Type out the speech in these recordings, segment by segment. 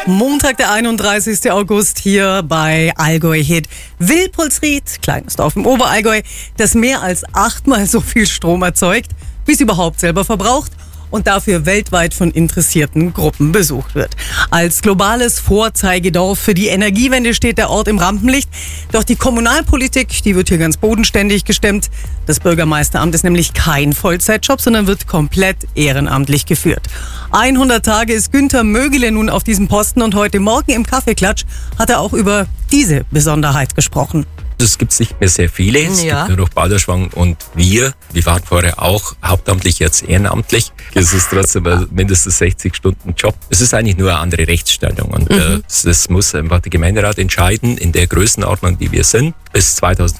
Montag, der 31. August hier bei Allgäu Hit. Wilpolsried, kleines Dorf im Oberallgäu, das mehr als 8-mal so viel Strom erzeugt, wie es überhaupt selber verbraucht und dafür weltweit von interessierten Gruppen besucht wird. Als globales Vorzeigedorf für die Energiewende steht der Ort im Rampenlicht. Doch die Kommunalpolitik, die wird hier ganz bodenständig gestemmt. Das Bürgermeisteramt ist nämlich kein Vollzeitjob, sondern wird komplett ehrenamtlich geführt. 100 Tage ist Günther Mögele nun auf diesem Posten und heute Morgen im Kaffeeklatsch hat er auch über diese Besonderheit gesprochen. Es gibt nicht mehr sehr viele. Es gibt nur noch Balderschwang und wir waren vorher auch hauptamtlich, jetzt ehrenamtlich. Es ist trotzdem ein mindestens 60-Stunden-Job. Es ist eigentlich nur eine andere Rechtsstellung und das muss einfach der Gemeinderat entscheiden in der Größenordnung, die wir sind. Bis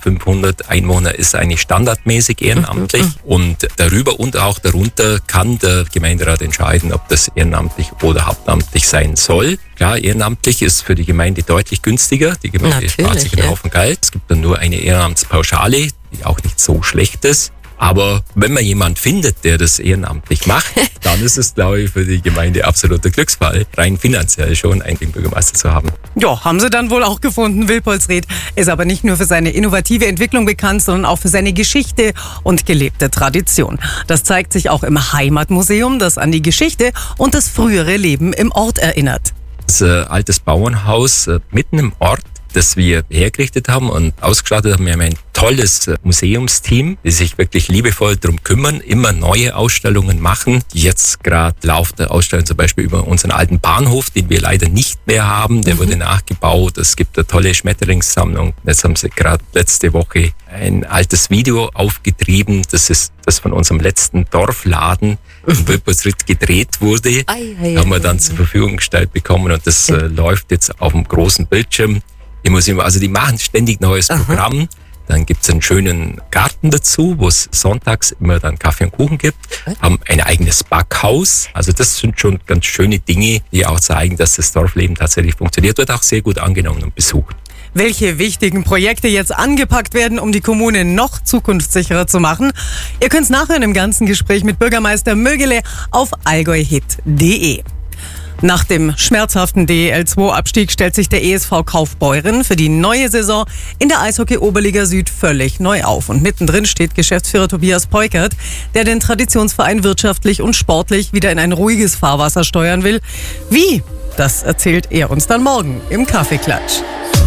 2500 Einwohner ist eigentlich standardmäßig ehrenamtlich und darüber und auch darunter kann der Gemeinderat entscheiden, ob das ehrenamtlich oder hauptamtlich sein soll. Klar, ehrenamtlich ist für die Gemeinde deutlich günstiger. Die Gemeinde spart sich einen Haufen Geld. Es gibt dann nur eine Ehrenamtspauschale, die auch nicht so schlecht ist. Aber wenn man jemanden findet, der das ehrenamtlich macht, dann ist es, glaube ich, für die Gemeinde absoluter Glücksfall, rein finanziell schon einen Bürgermeister zu haben. Ja, haben sie dann wohl auch gefunden. Wilpolsried ist aber nicht nur für seine innovative Entwicklung bekannt, sondern auch für seine Geschichte und gelebte Tradition. Das zeigt sich auch im Heimatmuseum, das an die Geschichte und das frühere Leben im Ort erinnert. Das ist ein altes Bauernhaus mitten im Ort, das wir hergerichtet haben und ausgestattet haben. Wir haben ein tolles Museumsteam, die sich wirklich liebevoll darum kümmern, immer neue Ausstellungen machen. Jetzt gerade läuft eine Ausstellung zum Beispiel über unseren alten Bahnhof, den wir leider nicht mehr haben. Der wurde nachgebaut. Es gibt eine tolle Schmetterlingssammlung. Jetzt haben sie gerade letzte Woche ein altes Video aufgetrieben. Das ist das von unserem letzten Dorfladen in Wilpolsried gedreht wurde. Haben wir dann zur Verfügung gestellt bekommen und das läuft jetzt auf dem großen Bildschirm im Museum. Also die machen ständig neues Programm. Dann gibt's einen schönen Garten dazu, wo es sonntags immer dann Kaffee und Kuchen gibt. Haben ein eigenes Backhaus. Also das sind schon ganz schöne Dinge, die auch zeigen, dass das Dorfleben tatsächlich funktioniert. Wird auch sehr gut angenommen und besucht. Welche wichtigen Projekte jetzt angepackt werden, um die Kommune noch zukunftssicherer zu machen? Ihr könnt's nachhören im ganzen Gespräch mit Bürgermeister Mögele auf allgäuhit.de. Nach dem schmerzhaften DEL2-Abstieg stellt sich der ESV Kaufbeuren für die neue Saison in der Eishockey-Oberliga Süd völlig neu auf. Und mittendrin steht Geschäftsführer Tobias Peukert, der den Traditionsverein wirtschaftlich und sportlich wieder in ein ruhiges Fahrwasser steuern will. Wie? Das erzählt er uns dann morgen im Kaffeeklatsch.